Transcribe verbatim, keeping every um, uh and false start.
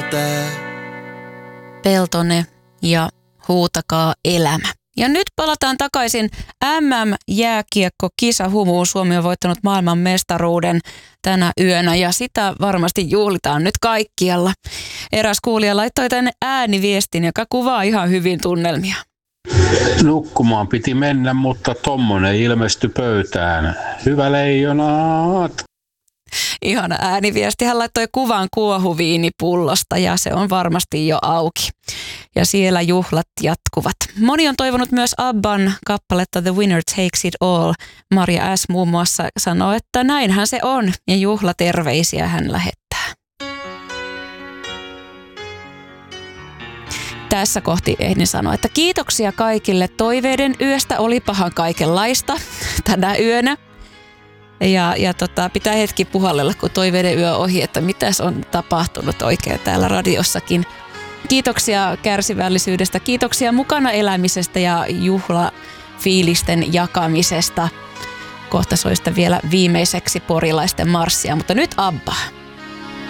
yltää. Peltonen ja Huutakaa elämä. Ja nyt palataan takaisin M M-jääkiekko-kisahumuun. Suomi on voittanut maailman mestaruuden tänä yönä ja sitä varmasti juhlitaan nyt kaikkialla. Eräs kuulija laittoi tänne ääniviestin, joka kuvaa ihan hyvin tunnelmia. Nukkumaan piti mennä, mutta tommonen ilmestyi pöytään. Hyvä leijonat! Ihana ääniviesti. Hän laittoi kuvan kuohuviinipullosta ja se on varmasti jo auki. Ja siellä juhlat jatkuvat. Moni on toivonut myös Abban kappaletta The Winner Takes It All. Maria S. muun muassa sanoo, että näinhän se on ja juhlaterveisiä hän lähettää. Tässä kohti ehdin sanoa, että kiitoksia kaikille. Toiveiden yöstä oli pahan kaikenlaista tänä yönä. Ja, ja tota, pitää hetki puhallella, kun toiveiden yö ohi, että mitäs on tapahtunut oikein täällä radiossakin. Kiitoksia kärsivällisyydestä, kiitoksia mukana elämisestä ja juhlafiilisten jakamisesta. Kohta soista vielä viimeiseksi porilaisten marssia, mutta nyt Abba.